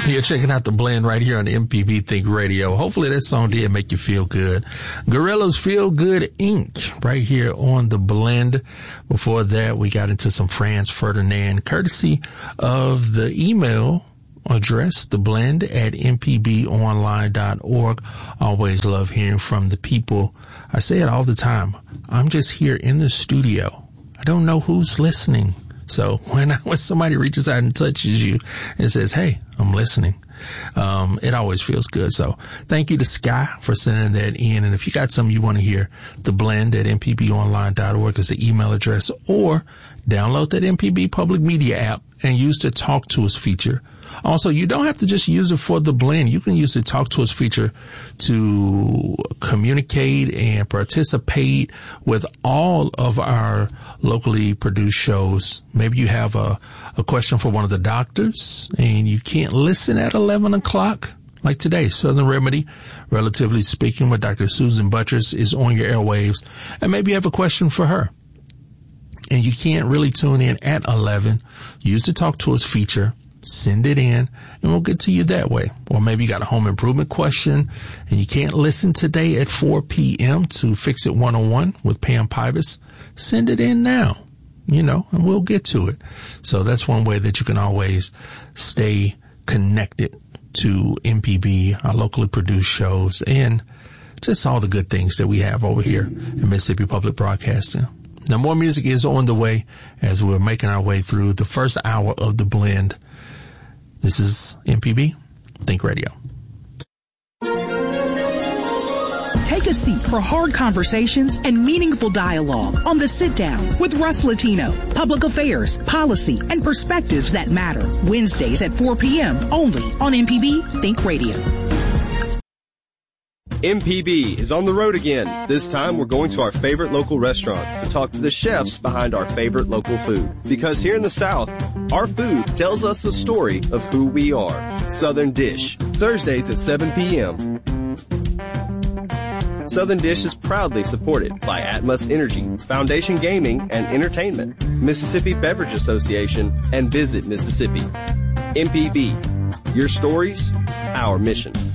You're checking out The Blend right here on MPB Think Radio. Hopefully that song did make you feel good. Gorillaz Feel Good Inc. right here on The Blend. Before that, we got into some Franz Ferdinand, courtesy of the email address, theblend@mpbonline.org. Always love hearing from the people. I say it all the time. I'm just here in the studio. I don't know who's listening. So when somebody reaches out and touches you and says, hey, I'm listening, it always feels good. So thank you to Sky for sending that in. And if you got something you want to hear, theblend@mpbonline.org is the email address, or download that MPB Public Media app and use the Talk to Us feature. Also, you don't have to just use it for The Blend. You can use the Talk to Us feature to communicate and participate with all of our locally produced shows. Maybe you have a question for one of the doctors and you can't listen at 11 o'clock. Like today, Southern Remedy, Relatively Speaking, with Dr. Susan Buttress is on your airwaves. And maybe you have a question for her and you can't really tune in at 11. Use the Talk to Us feature. Send it in and we'll get to you that way. Or maybe you got a home improvement question and you can't listen today at 4 p.m. to Fix It 101 with Pam Pybus. Send it in now, and we'll get to it. So that's one way that you can always stay connected to MPB, our locally produced shows, and just all the good things that we have over here in Mississippi Public Broadcasting. Now, more music is on the way as we're making our way through the first hour of The Blend. This is MPB Think Radio. Take a seat for hard conversations and meaningful dialogue on The Sit Down with Russ Latino. Public affairs, policy, and perspectives that matter. Wednesdays at 4 p.m. only on MPB Think Radio. MPB is on the road again. This time we're going to our favorite local restaurants to talk to the chefs behind our favorite local food. Because here in the South, our food tells us the story of who we are. Southern Dish, Thursdays at 7 p.m. Southern Dish is proudly supported by Atmos Energy, Foundation Gaming and Entertainment, Mississippi Beverage Association, and Visit Mississippi. MPB, your stories, our mission.